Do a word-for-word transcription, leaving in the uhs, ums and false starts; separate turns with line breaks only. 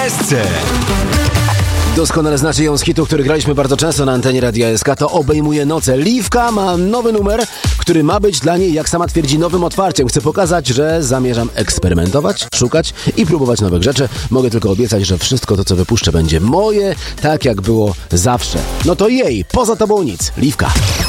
S C.
Doskonale znacie ją z hitu, który graliśmy bardzo często na antenie Radia S K. To obejmuje noce. Liwka ma nowy numer, który ma być dla niej, jak sama twierdzi, nowym otwarciem. Chcę pokazać, że zamierzam eksperymentować, szukać i próbować nowych rzeczy. Mogę tylko obiecać, że wszystko to, co wypuszczę, będzie moje, tak jak było zawsze. No to jej, poza tobą nic. Liwka.